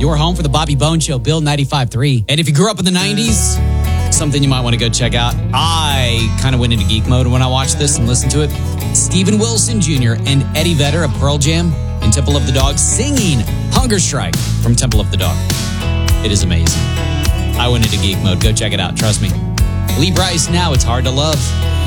your home for the Bobby Bones Show, Bill 95.3. And if you grew up in the 90s, something you might want to go check out. I kind of went into geek mode when I watched this and listened to it. Steven Wilson Jr. and Eddie Vedder of Pearl Jam in Temple of the Dog singing Hunger Strike from Temple of the Dog. It is amazing. I went into geek mode. Go check it out. Trust me. Lee Brice, Now It's Hard to Love.